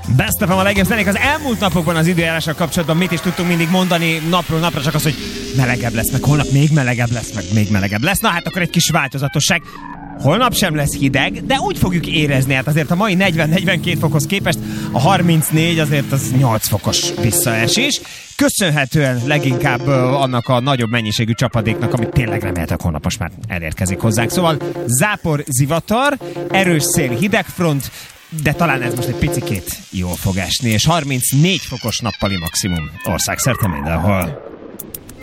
Best of a legjobb zenék. Az elmúlt napokban az időjárással kapcsolatban mit is tudtunk mindig mondani napról napra, csak az, hogy melegebb lesz, meg holnap még melegebb lesz, meg még melegebb lesz. Na hát akkor egy kis változatosság. Holnap sem lesz hideg, de úgy fogjuk érezni, hát azért a mai 40-42 fokhoz képest a 34 azért az 8 fokos visszaesés. Köszönhetően leginkább annak a nagyobb mennyiségű csapadéknak, amit tényleg reméltek holnap most már elérkezik hozzánk. Szóval zápor, zivatar, erős szél, hidegfront, de talán ez most egy picikét jól fog esni, és 34 fokos nappali maximum országszerte mindenhol.